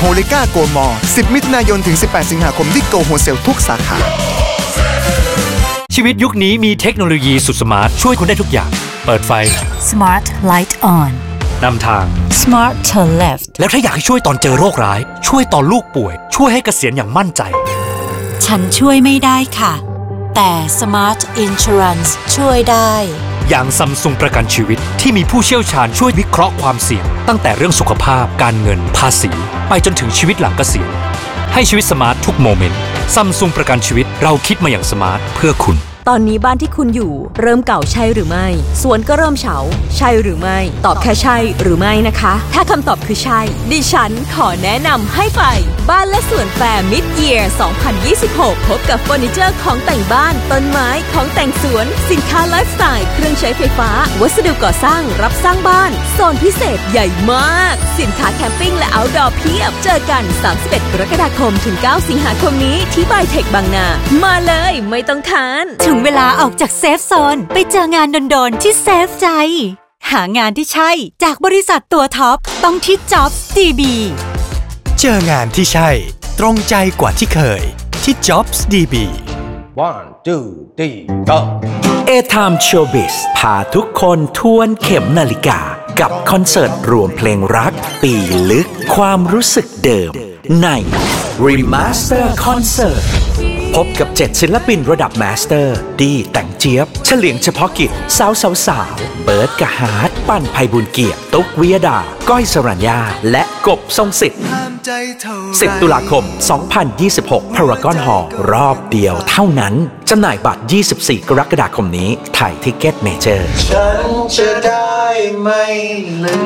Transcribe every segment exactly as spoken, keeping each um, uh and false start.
เลกาโกมอสิบมิถุนายนถึงสิบแปดสิงหาคมที่โกโฮเซลทุกสาขาชีวิตยุคนี้มีเทคโนโลยีสุดสมาร์ทช่วยคุณได้ทุกอย่างเปิดไฟ Smart Light On นำทาง Smart Turn Left แล้วถ้าอยากให้ช่วยตอนเจอโรคร้ายช่วยตอนลูกป่วยช่วยให้เกษียณอย่างมั่นใจฉันช่วยไม่ได้ค่ะแต่ Smart Insurance ช่วยได้อย่าง Samsung ประกันชีวิตที่มีผู้เชี่ยวชาญช่วยวิเคราะห์ความเสี่ยงตั้งแต่เรื่องสุขภาพการเงินภาษีไปจนถึงชีวิตหลังเกษียณให้ชีวิตสมาร์ททุกโมเมนต์ Samsung ประกันชีวิตเราคิดมาอย่างสมาร์ทเพื่อคุณตอนนี้บ้านที่คุณอยู่เริ่มเก่าใช่หรือไม่สวนก็เริ่มเฉาใช่หรือไม่ตอบแค่ใช่หรือไม่นะคะถ้าคำตอบคือใช่ดิฉันขอแนะนำให้ไปบ้านและสวนแฟร์มิดเยียร์สองพันยี่สิบหกพบกับเฟอร์นิเจอร์ของแต่งบ้านต้นไม้ของแต่งสวนสินค้าไลฟ์สไตล์เครื่องใช้ไฟฟ้าวัสดุก่อสร้างรับสร้างบ้านโซนพิเศษใหญ่มากสินค้าแคมปิ้งและเอาท์ดอร์เพียบเจอกันสามสิบเอ็ดกรกฎาคมถึงเก้าสิงหาคมนี้ที่ไบเทคบางนามาเลยไม่ต้องค้านถึงเวลาออกจากเซฟโซนไปเจองานโดนๆที่เซฟใจหางานที่ใช่จากบริษัทตัวท็อปต้องที่ Jobs ดี บีเจองานที่ใช่ตรงใจกว่าที่เคยที่ Jobs ดี บี one two three go A-Time Showbiz พาทุกคนทวนเข็มนาฬิกากับคอนเสิร์ตรวมเพลงรักปีลึกความรู้สึกเดิมใน Remaster Concert พบกับเจ็ดศิลปินระดับมาสเตอร์ดีแต่งเจี๊ยบเฉลียงเฉพาะกิจสาวสาวสาวเบิร์ดกะฮาร์ดปั้นไพบุญเกียรติตุ๊กวิยดาก้อยสรัญญาและกบทรงสิทธิ์สิบตุลาคมสองพันยี่สิบหก Paragon Hall รอบเดียวเท่านั้นจำหน่ายบัตรยี่สิบสี่กรกฎาคมนี้ไทยทิกเก็ตเมเจอร์ฉันจะได้ไม่ลื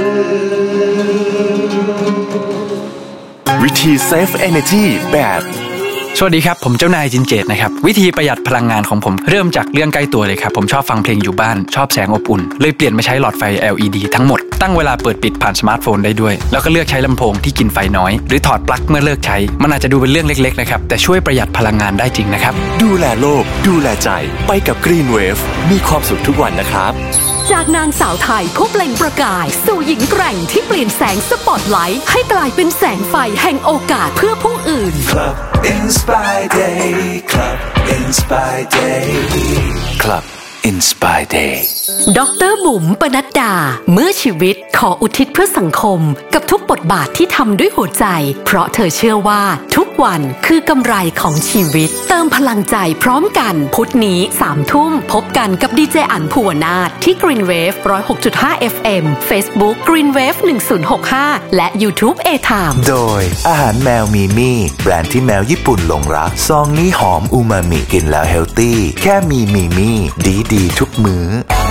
มวิธี Save Energy แบบสวัสดีครับผมเจ้านายจินเจตนะครับวิธีประหยัดพลังงานของผมเริ่มจากเรื่องใกล้ตัวเลยครับผมชอบฟังเพลงอยู่บ้านชอบแสงอบอุ่นเลยเปลี่ยนมาใช้หลอดไฟ แอล อี ดี ทั้งหมดตั้งเวลาเปิดปิดผ่านสมาร์ทโฟนได้ด้วยแล้วก็เลือกใช้ลำโพงที่กินไฟน้อยหรือถอดปลั๊กเมื่อเลิกใช้มันอาจจะดูเป็นเรื่องเล็กๆนะครับแต่ช่วยประหยัดพลังงานได้จริงนะครับดูแลโลกดูแลใจไปกับ Green Wave มีความสุขทุกวันนะครับจากนางสาวไทยผู้เปล่งประกายสู่หญิงแกร่งที่เปลี่ยนแสงสปอตไลท์ให้กลายเป็นแสงไฟแห่งโอกาสเพื่อผู้อื่น Club Inspire Day Club Inspire Day Club Inspire Day ดร.บุ๋มปนัดดาเมื่อชีวิตขออุทิศเพื่อสังคมกับทุกบทบาทที่ทำด้วยหัวใจเพราะเธอเชื่อว่าทุกวันคือกำไรของชีวิตเติมพลังใจพร้อมกันพุธนี้สามทุ่มพบกันกับดีเจอั๋นภูวนาถที่ Green Wave หนึ่งร้อยหกจุดห้า เอฟ เอ็ม Facebook Green Wave หนึ่งศูนย์หกห้าและ YouTube A-Time โดยอาหารแมวมีมี่แบรนด์ที่แมวญี่ปุ่นหลงรักซองนี้หอมอูมามิกินแล้วเฮลตี้แค่มีมีมี่ดีดีทุกมื้อ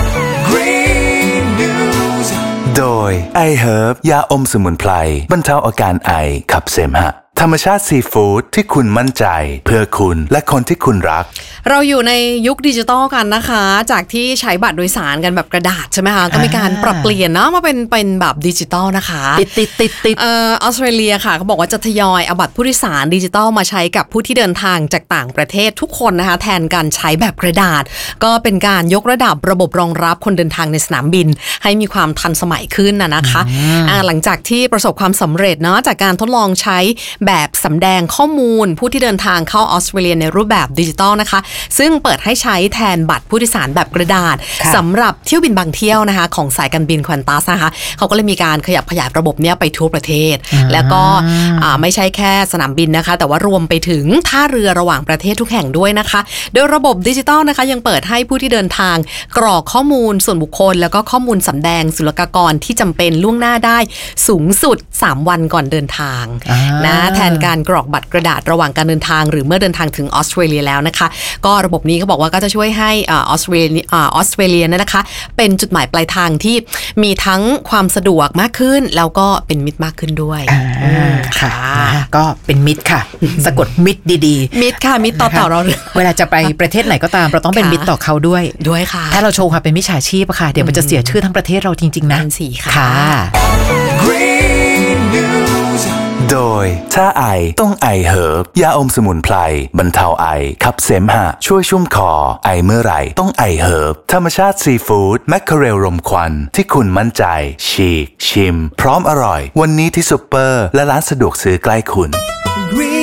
โดย I Herb ยาอมสมุนไพรบรรเทาอาการไอขับเสมหะธรรมชาติซีฟู้ดที่คุณมั่นใจเพื่อคุณและคนที่คุณรักเราอยู่ในยุคดิจิตอลกันนะคะจากที่ใช้บัตรโดยสารกันแบบกระดาษใช่ไหมคะก็มีการปรับเปลี่ยนเนาะมาเป็นเป็นแบบดิจิตอลนะคะติดติดติดติดเอ่อออสเตรเลียค่ะเขาบอกว่าจะทยอยเอาบัตรผู้โดยสารดิจิตอลมาใช้กับผู้ที่เดินทางจากต่างประเทศทุกคนนะคะแทนการใช้แบบกระดาษก็เป็นการยกระดับระบบรองรับคนเดินทางในสนามบินให้มีความทันสมัยขึ้นนะนะคะอ่าหลังจากที่ประสบความสำเร็จเนาะจากการทดลองใช้แบบสำแดงข้อมูลผู้ที่เดินทางเข้าออสเตรเลียในรูปแบบดิจิตอลนะคะซึ่งเปิดให้ใช้แทนบัตรผู้โดยสารแบบกระดาษสำหรับเที่ยวบินบางเที่ยวนะคะของสายการบินควอนตัสนะคะเขาก็เลยมีการขยับขยายระบบเนี้ยไปทั่วประเทศแล้วก็ไม่ใช่แค่สนามบินนะคะแต่ว่ารวมไปถึงท่าเรือระหว่างประเทศทุกแห่งด้วยนะคะโดยระบบดิจิตอลนะคะยังเปิดให้ผู้ที่เดินทางกรอกข้อมูลส่วนบุคคลแล้วก็ข้อมูลสำแดงศุลกากรที่จำเป็นล่วงหน้าได้สูงสุดสามวันก่อนเดินทางนะแทนการกรอกบัตรกระดาษระหว่างการเดินทางหรือเมื่อเดินทางถึงออสเตรเลียแล้วนะคะก็ระบบนี้เขาบอกว่าก็จะช่วยให้ออสเตรเลียออสเตรเลียนะคะเป็นจุดหมายปลายทางที่มีทั้งความสะดวกมากขึ้นแล้วก็เป็นมิตรมากขึ้นด้วยค่ะก็เป็นมิตรค่ะสะกดมิตรดีๆมิตรค่ะมิตรต่อต่อเราเวลาจะไปประเทศไหนก็ตามเราต้องเป็นมิตรต่อเขาด้วยด้วยค่ะถ้าเราโชว์ความเป็นมิจฉาชีพอะค่ะเดี๋ยวมันจะเสียชื่อทั้งประเทศเราจริงๆนะเป็นสีค่ะโดยถ้าไอต้องไอเฮิร์บยาอมสมุนไพรบรรเทาไอขับเสมหะช่วยชุ่มคอไอเมื่อไหร่ต้องไอเฮิร์บธรรมชาติซีฟู้ดแมคเคอเรลรมควันที่คุณมั่นใจฉีกชิมพร้อมอร่อยวันนี้ที่ซุปเปอร์และร้านสะดวกซื้อใกล้คุณ